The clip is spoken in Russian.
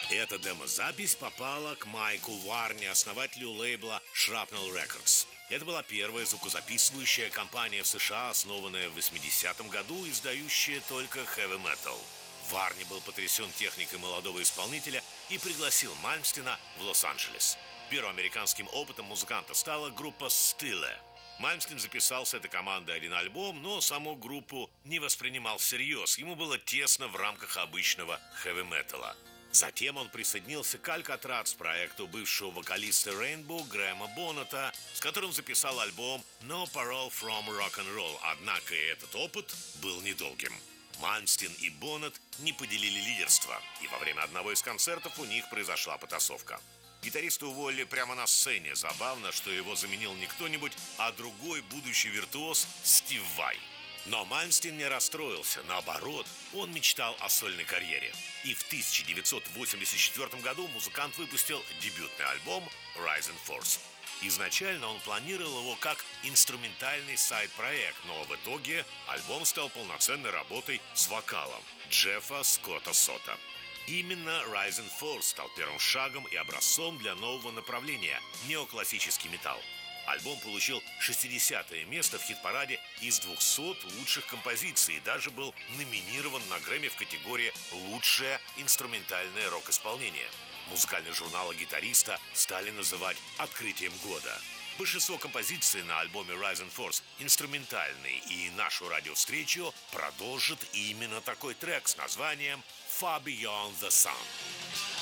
Эта демозапись попала к Майку Варни, основателю лейбла Shrapnel Records. Это была первая звукозаписывающая компания в США, основанная в 80-м году, издающая только хэви-метал. Варни был потрясен техникой молодого исполнителя и пригласил Мальмстена в Лос-Анджелес. Первым американским опытом музыканта стала группа Stille. Мальмстен записал с этой командой один альбом, но саму группу не воспринимал всерьез. Ему было тесно в рамках обычного хэви-металла. Затем он присоединился к Алькатрац, проекту бывшего вокалиста Rainbow Грэма Боннета, с которым записал альбом No Parole from Rock'n'Roll. Однако этот опыт был недолгим. Мальмстен и Боннет не поделили лидерство, и во время одного из концертов у них произошла потасовка. Гитариста уволили прямо на сцене. Забавно, что его заменил не кто-нибудь, а другой будущий виртуоз Стив Vai. Но Мальмстен не расстроился. Наоборот, он мечтал о сольной карьере. И в 1984 году музыкант выпустил дебютный альбом Rising Force. Изначально он планировал его как инструментальный сайд-проект, но в итоге альбом стал полноценной работой с вокалом Джеффа Скотта Сота. Именно Rising Force стал первым шагом и образцом для нового направления – неоклассический металл. Альбом получил 60-е место в хит-параде из 200 лучших композиций и даже был номинирован на Грэмми в категории «Лучшее инструментальное рок-исполнение». Музыкальные журналы гитариста стали называть открытием года. Большинство композиций на альбоме Rising Force инструментальные, и нашу радиовстречу продолжит именно такой трек с названием Far Beyond the Sun.